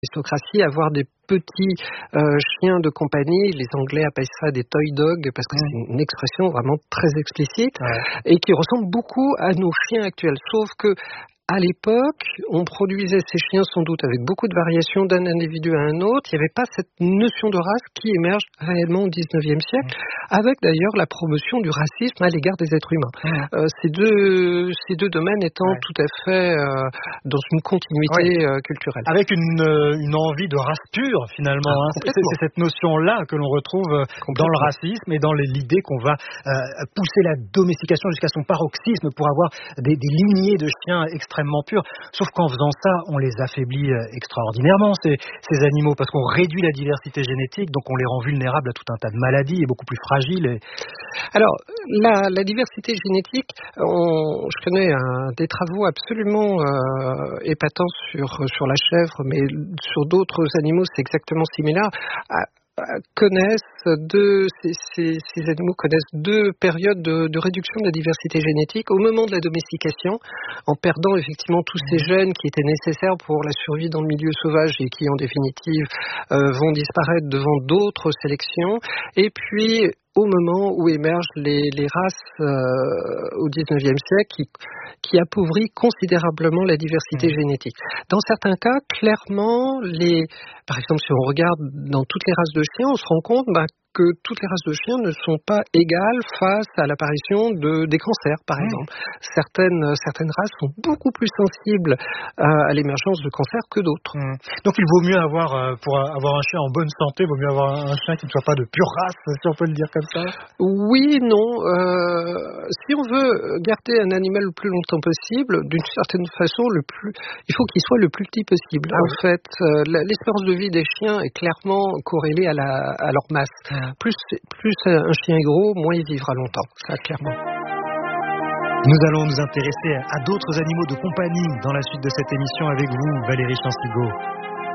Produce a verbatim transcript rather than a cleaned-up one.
l'aristocratie avoir des petits euh, chiens de compagnie, les Anglais appellent ça des toy dogs parce que c'est une expression vraiment très explicite ouais. et qui ressemble beaucoup à nos chiens actuels, sauf que à l'époque, on produisait ces chiens sans doute avec beaucoup de variations d'un individu à un autre. Il n'y avait pas cette notion de race qui émerge réellement au dix-neuvième siècle, mmh. avec d'ailleurs la promotion du racisme à l'égard des êtres humains. Mmh. Euh, ces, deux, ces deux domaines étant ouais. tout à fait euh, dans une continuité ouais. euh, culturelle. Avec une, euh, une envie de race pure finalement. Ah, hein. c'est, c'est cette notion-là que l'on retrouve dans le racisme et dans les, l'idée qu'on va euh, pousser la domestication jusqu'à son paroxysme pour avoir des, des lignées de chiens extrêmement purs. Sauf qu'en faisant ça, on les affaiblit extraordinairement, ces, ces animaux, parce qu'on réduit la diversité génétique, donc on les rend vulnérables à tout un tas de maladies et beaucoup plus fragiles. Et... Alors, la, la diversité génétique, on, je connais un, des travaux absolument euh, épatants sur, sur la chèvre, mais sur d'autres animaux, c'est exactement similaire. À, connaissent deux, ces, ces, ces animaux connaissent deux périodes de, de réduction de la diversité génétique au moment de la domestication, en perdant effectivement tous ces gènes qui étaient nécessaires pour la survie dans le milieu sauvage et qui en définitive euh, vont disparaître devant d'autres sélections, et puis au moment où émergent les, les races euh, au dix-neuvième siècle qui, qui appauvrit considérablement la diversité mmh. génétique. Dans certains cas, clairement, les, par exemple, si on regarde dans toutes les races de chiens, on se rend compte bah, que toutes les races de chiens ne sont pas égales face à l'apparition de, des cancers, par mmh. exemple. Certaines, certaines races sont beaucoup plus sensibles à, à l'émergence de cancers que d'autres. Mmh. Donc il vaut mieux avoir, pour avoir un chien en bonne santé, il vaut mieux avoir un chien qui ne soit pas de pure race, si on peut le dire comme ça. Oui, non. Euh, si on veut garder un animal le plus longtemps possible, d'une certaine façon, le plus, il faut qu'il soit le plus petit possible. Ah, en oui. fait, euh, l'espérance de vie des chiens est clairement corrélée à, la, à leur masse. Mmh. Plus, plus un chien est gros, moins il vivra longtemps. Ça, clairement. Nous allons nous intéresser à d'autres animaux de compagnie dans la suite de cette émission avec vous, Valérie Chansigo.